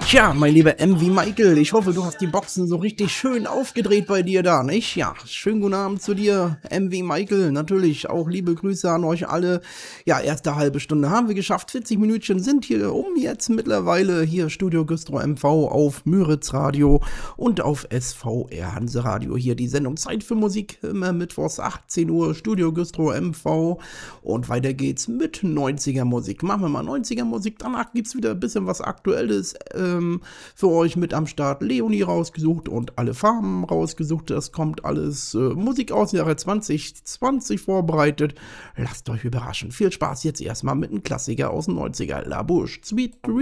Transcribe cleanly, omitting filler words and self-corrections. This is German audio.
Tja, mein lieber M wie Michael, ich hoffe, du hast die Boxen so richtig schön aufgedreht bei dir da, nicht? Ja, schönen guten Abend zu dir, M wie Michael. Natürlich auch liebe Grüße an euch alle. Ja, erste halbe Stunde haben wir geschafft. 40 Minütchen sind hier jetzt mittlerweile. Hier Studio Güstrow MV auf Müritz Radio und auf SVR Hanse Radio. Hier die Sendung Zeit für Musik, immer mittwochs 18 Uhr, Studio Güstrow MV. Und weiter geht's mit 90er Musik. Machen wir mal 90er Musik. Danach gibt's wieder ein bisschen was Aktuelles für euch mit am Start. Leonie rausgesucht und alle Farben rausgesucht. Das kommt alles Musik aus dem Jahre 2020 vorbereitet. Lasst euch überraschen. Viel Spaß jetzt erstmal mit einem Klassiker aus den 90er. La Bouche, Sweet Dreams.